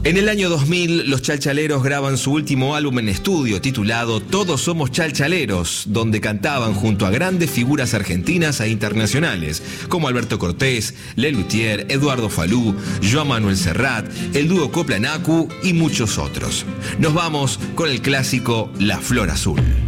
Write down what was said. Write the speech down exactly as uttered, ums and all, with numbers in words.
En el año dos mil, los Chalchaleros graban su último álbum en estudio, titulado Todos somos Chalchaleros, donde cantaban junto a grandes figuras argentinas e internacionales, como Alberto Cortés, Lelutier, Eduardo Falú, Joan Manuel Serrat, el dúo Copla Nacu y muchos otros. Nos vamos con el clásico La Flor Azul.